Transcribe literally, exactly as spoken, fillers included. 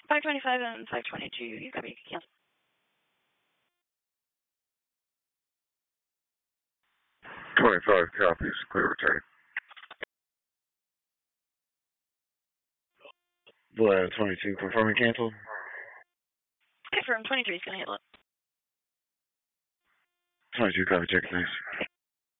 five twenty-five and five twenty-two, you copy, cancel. twenty-five copies, clear return. Boy, twenty-two, confirming cancel. Confirm, twenty-three is going to handle it. twenty-two, copy, check, nice.